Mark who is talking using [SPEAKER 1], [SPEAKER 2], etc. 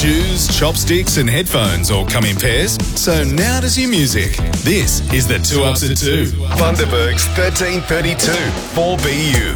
[SPEAKER 1] Shoes, chopsticks and headphones all come in pairs, so now does your music. This is the 2 Ups and 2. Bundaberg's 1332 4BU.